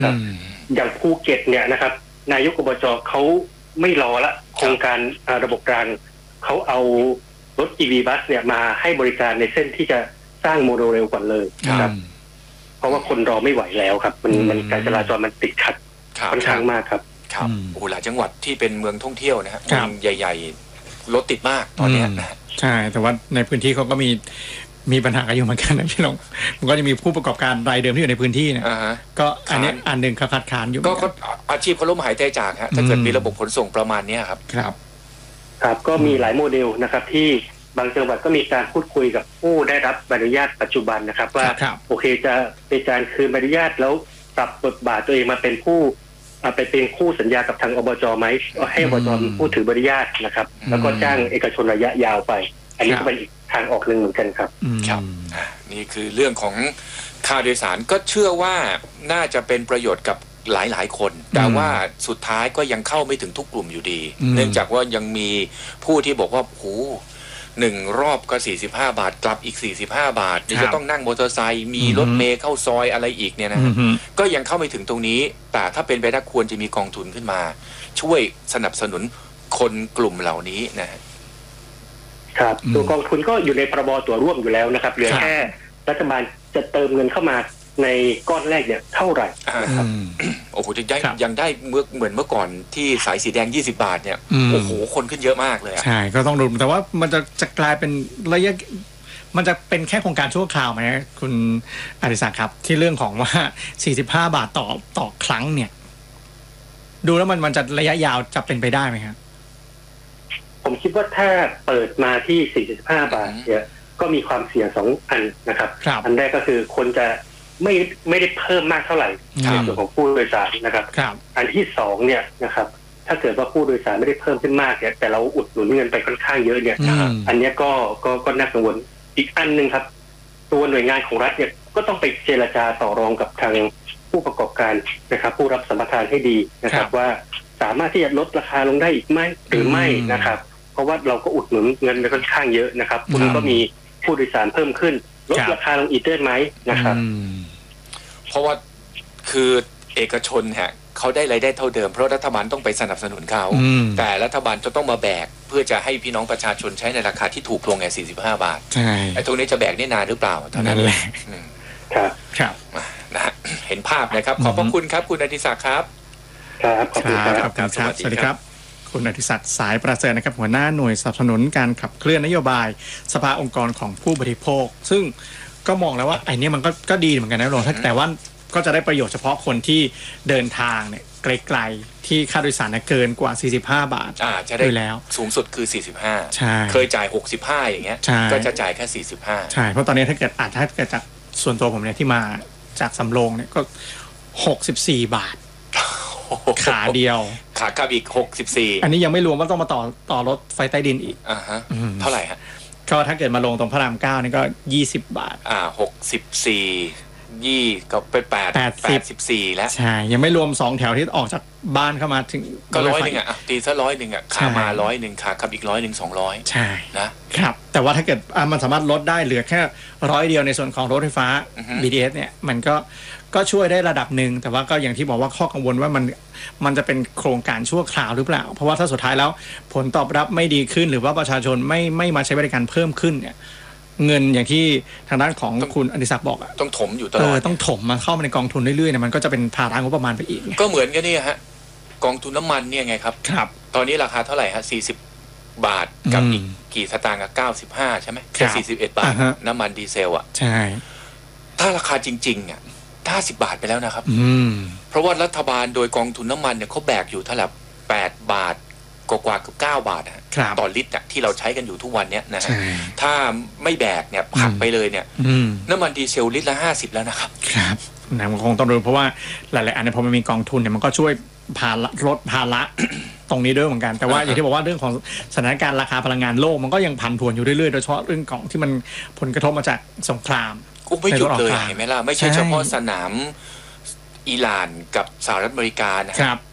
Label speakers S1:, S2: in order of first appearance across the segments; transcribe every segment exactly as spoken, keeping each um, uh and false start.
S1: อย่างภูเก็ตเนี่ยนะครับนายกอบจเขาไม่รอละโครงการระบบรางเขาเอารถ อี วี บัสเนี่ยมาให้บริการในเส้นที่จะสร้างโมโนเรลก่อนเลยครับเพราะว่าคนรอไม่ไหวแล้วครับมันมันการจราจรมันติดขัดค่อนข้างมากครับ
S2: ครับโอ้หลายจังหวัดที่เป็นเมืองท่องเที่ยวนะฮะเมืองใหญ่ๆรถติดมากตอนนี้นะ
S3: ใช่แต่ว่าในพื้นที่เขาก็มีมีปัญหาอยู่เหมือนกันนะพี่น้องมันก็จะมีผู้ประกอบการรายเดิมที่อยู่ในพื้นที่เนี่ยก็อันนี้อันหนึ่งคัดค้านอยู่
S2: ก็อาชีพเขาล้มหายใจจากฮะถ้าเกิดมีระบบขนส่งประมาณนี้ครับ
S3: ครับ
S1: ครับก็มีหลายโมเดลนะครับที่บางจังหวัดก็มีการพูดคุยกับผู้ได้รับใบอนุญาตปัจจุบันนะครับว่าโอเคจะเป็นการคืนใบอนุญาตแล้วปรับบทบาทตัวเองมาเป็นผู้ไปเป็นคู่สัญญากับทางอบจไหมให้อบจเป็นผู้ถือใบอนุญาตนะครับแล้วก็จ้างเอกชนระยะยาวไปอันนี้ก็เป็นอีกทางออกหนึ่งเหมือนกันครับ
S2: ครับนี่คือเรื่องของค่าโดยสารก็เชื่อว่าน่าจะเป็นประโยชน์กับหลายๆคนแต่ว่าสุดท้ายก็ยังเข้าไม่ถึงทุกกลุ่มอยู่ดีเนื่องจากว่ายังมีผู้ที่บอกว่าโหหนึ่งรอบก็สี่สิบห้าบาทกลับอีกสี่สิบห้าบาทจะต้องนั่งมอเตอร์ไซค์มีรถเมล์เข้าซอยอะไรอีกเนี่ยนะก็ยังเข้าไม่ถึงตรงนี้แต่ถ้าเป็นไปได้ควรจะมีกองทุนขึ้นมาช่วยสนับสนุนคนกลุ่มเหล่านี้นะครับ
S1: ตัวกองทุนก็อยู่ในพรบตัวร่วมอยู่แล้วนะครับเหลือแค่รัฐบาลจะเติมเงินเข้ามาในก้อนแรกเนี่ยเท่าไหร่นะครับ
S2: โอ้โหยังได้ยังได้เมื่อเหมือนเมื่อก่อนที่สายสีแดงยี่สิบบาทเนี่ยโอ้โหคนขึ้นเยอะมากเลย
S3: ใช่ก็ต้องดูแต่ว่ามันจะจะกลายเป็นระยะมันจะเป็นแค่โครงการชั่วคราวไหมคุณอดิศักดิ์ครับที่เรื่องของว่าสี่สิบห้าบาทต่อต่อครั้งเนี่ยดูแล้วมันมันจะระยะยาวจะเป็นไปได้ไหมครับ
S1: ผมคิดว่าถ้าเปิดมาที่สี่สิบห้าบาทเนี่ยก็มีความเสี่ยงสองอันนะครับอันแรกก็คือคนจะไม่ไม่ได้เพิ่มมากเท่าไหร่ในส่วนของผู้โดยสารนะครับอันที่สองเนี่ยนะครับถ้าเกิดว่าผู้โดยสารไม่ได้เพิ่มขึ้นมากเนี่ยแต่เราอุดหนุนเงินไปค่อนข้างเยอะเนี่ยอันนี้ก็ก็ก็น่ากังวลอีกอันนึงครับตัวหน่วยงานของรัฐเนี่ยก็ต้องไปเจรจาต่อรองกับทางผู้ประกอบการนะครับผู้รับสัมปทานให้ดีนะครับว่าสามารถที่จะลดราคาลงได้อีกไหมหรือไม่นะครับเพราะว่าเราก็อุดหนุนเงินไปค่อนข้างเยอะนะครับคุณก็มีผู้โดยสารเพิ่มขึ้นลดราคาลงอีกได้ไหมนะครับ
S2: เพราะว่าคือเอกชนฮะเขาได้รายได้เท่าเดิมเพราะรัฐบาลต้องไปสนับสนุนเขาแต่รัฐบาลจะต้องมาแบกเพื่อจะให้พี่น้องประชาชนใช้ในราคาที่ถูกลงไงสี่สิบห้าบาท
S3: ใช่
S2: ไอ้ตรงนี้จะแบกได้นานหรือเปล่าเท่านั้นแหละ
S1: ครับ
S3: ครับ
S2: นะเห็นภาพนะครับขอบพระคุณครับคุณอดิศักดิ์ครับ
S1: ครับขอบคุณครับ
S3: สวัสดีครับคุณอดิศักดิ์สายประเสริฐนะครับหัวหน้าหน่วยสนับสนุนการขับเคลื่อนนโยบายสภาองค์กรของผู้บริโภคซึ่งก็มองแล้วว่าไอ้นี่มันก็ก็ดีเหมือนกันนะรองแต่ว่าก็จะได้ประโยชน์เฉพาะคนที่เดินทางเนี่ยไกลๆที่ค่าโดยสารเกินกว่าสี่สิบห้าบาท
S2: อ่าจะได้แล้วสูงสุดคือสี่สิบห้า
S3: ใช่
S2: เคยจ่ายหกสิบห้าอย่างเงี้ยก็จะจ่ายแค่สี่สิบห้า
S3: ใช่เพราะตอนนี้ถ้าเกิดอาจถ้าเกิดจากส่วนตัวผมเนี่ยที่มาจากสำโรงเนี่ยก็หกสิบสี่บาทขาเดียว
S2: ขากลับอีกหกสิบสี่
S3: อันนี้ยังไม่รวมว่าต้องมาต่อต่อรถไฟใต้ดินอีก
S2: อ่าฮะเท่าไหร่ฮะ
S3: ก็ถ้าเกิดมาลงตรงพระรามเก้านี่ก็ยี่สิบบาท
S2: อ่าหกสิบสี่ยี่ก็เป็นแปดแปดสิบสี่แล้ว
S3: ใช่ยังไม่รวมสองแถวที่ออกจากบ้านเข้ามาถึง
S2: ก็ร้อยหนึ่งอ่ะตีซะร้อยหนึ่งอ่ะขามาร้อยหนึ่งขากลับอีกร้อยหนึ่งสองร้อย
S3: ใช่
S2: นะครับ
S3: แต่ว่าถ้าเกิดมันสามารถลดได้เหลือแค่ร้อยเดียวในส่วนของรถไฟฟ้า บี ที เอส เนี่ยมันก็ก็ช่วยได้ระดับหนึ่งแต่ว่าก็อย่างที่บอกว่าข้อกังวลว่ามันมันจะเป็นโครงการชั่วคราวหรือเปล่าเพราะว่าถ้าสุดท้ายแล้วผลตอบรับไม่ดีขึ้นหรือว่าประชาชนไม่ไม่มาใช้บริการเพิ่มขึ้นเนี่ยเงินอย่างที่ทางด้านของคุณอดิศักดิ์บอกอะ
S2: ต้องถมอยู่ตลอด
S3: ต้องถมมาเข้ามาในกองทุนเรื่อยๆเนี่ยมันก็จะเป็นภาระงบประมาณไปอีก
S2: ก็เหมือนกันนี่ฮะกองทุนน้ำมันเนี่ยไงครับ
S3: ครับ
S2: ตอนนี้ราคาเท่าไหร่ฮะสี่สิบบาทกับอีกกี่สตางค์กับเก้าสิบห้าใช่ไหมแค่สี่สิบเอ็ดบาทน้ำมันดีเซลอ่ะ
S3: ใช่
S2: ถ้าราคาจริงๆอ่ะห้าสิบบาทไปแล้วนะครับเพราะว่ารัฐบาลโดยกองทุนน้ำมันเนี่ยเขาแบกอยู่เท่าไหร่แปดบาทกว่าๆกับเก้าบาทต่อลิตรที่เราใช้กันอยู่ทุกวันเนี้ยนะฮะถ้าไม่แบกเนี่ยผักไปเลยเนี่ยน้ำมันดีเซลลิตรละห้าสิบแล้วนะครับ
S3: ครับนะมันคงต้องดูเพราะว่าหลายๆอันเนี่ยพอมันมีกองทุนเนี่ยมันก็ช่วยภาระลดภาระตรงนี้ด้วยเหมือนกันแต่ว่าอย่างที่บอกว่าเรื่องของสถานการณ์ราคาพลังงานโลกมันก็ยังผันผวนอยู่เรื่อยๆโดยเฉพาะเรื่องของที่มันผลกระทบมาจากสงคราม
S2: ก็ไม่หยุดเลยเห็นไหมล่ะไม่ใช่เฉพาะสนามอิหร่านกับสหรัฐอเมริกานะครับ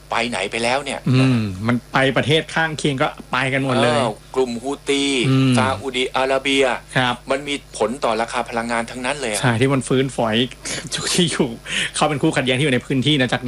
S2: ไปไหนไปแล้วเนี่ย
S3: อืมมันไปประเทศข้างเคียงก็ไปกันหมดเลย
S2: กลุ่มฮูตีซาอุดิอาระเบีย
S3: ครับ
S2: มันมีผลต่อราคาพลังงานทั้งนั้นเลย
S3: ใช่ที่มันฟื้นฝอยที่อยู่เขาเป็นคู่ขัดแย้งที่อยู่ในพื้นที่นะจาก